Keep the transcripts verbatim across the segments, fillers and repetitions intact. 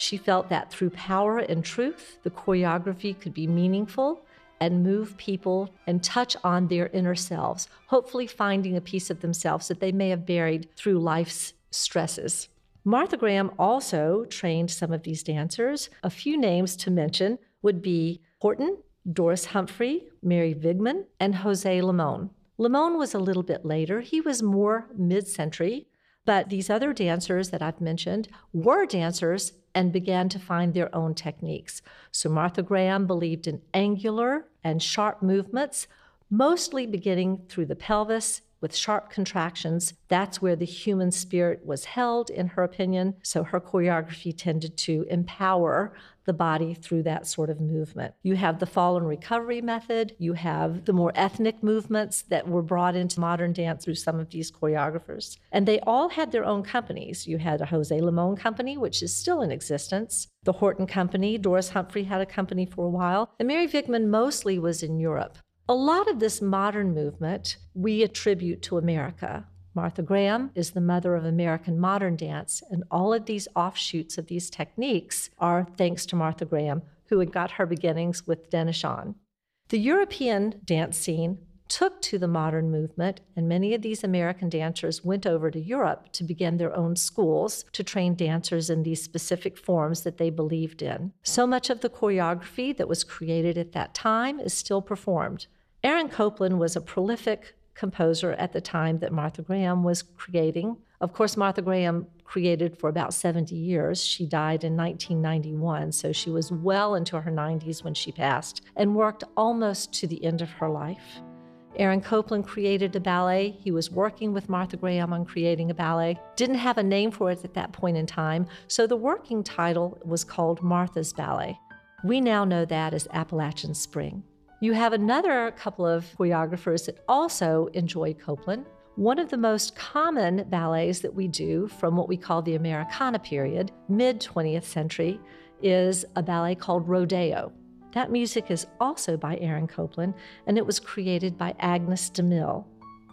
She felt that through power and truth, the choreography could be meaningful and move people and touch on their inner selves, hopefully finding a piece of themselves that they may have buried through life's stresses. Martha Graham also trained some of these dancers. A few names to mention would be Horton, Doris Humphrey, Mary Vigman, and Jose Limon. Limon was a little bit later. He was more mid-century, but these other dancers that I've mentioned were dancers and began to find their own techniques. So Martha Graham believed in angular and sharp movements, mostly beginning through the pelvis with sharp contractions. That's where the human spirit was held, in her opinion. So her choreography tended to empower the body through that sort of movement. You have the fall and recovery method. You have the more ethnic movements that were brought into modern dance through some of these choreographers. And they all had their own companies. You had a Jose Limon company, which is still in existence. The Horton company, Doris Humphrey had a company for a while. And Mary Vigman mostly was in Europe. A lot of this modern movement we attribute to America. Martha Graham is the mother of American modern dance, and all of these offshoots of these techniques are thanks to Martha Graham, who had got her beginnings with Denishan. The European dance scene took to the modern movement, and many of these American dancers went over to Europe to begin their own schools to train dancers in these specific forms that they believed in. So much of the choreography that was created at that time is still performed. Aaron Copland was a prolific composer at the time that Martha Graham was creating. Of course, Martha Graham created for about seventy years. She died in nineteen ninety-one, so she was well into her nineties when she passed and worked almost to the end of her life. Aaron Copland created a ballet. He was working with Martha Graham on creating a ballet. Didn't have a name for it at that point in time, so the working title was called Martha's Ballet. We now know that as Appalachian Spring. You have another couple of choreographers that also enjoy Copland. One of the most common ballets that we do from what we call the Americana period, mid-twentieth century, is a ballet called Rodeo. That music is also by Aaron Copland, and it was created by Agnes DeMille.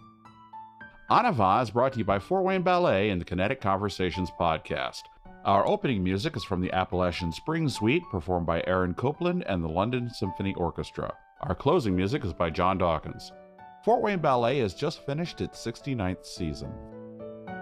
En Avant is brought to you by Fort Wayne Ballet and the Kinetic Conversations podcast. Our opening music is from the Appalachian Spring Suite, performed by Aaron Copland and the London Symphony Orchestra. Our closing music is by John Dawkins. Fort Wayne Ballet has just finished its sixty-ninth season.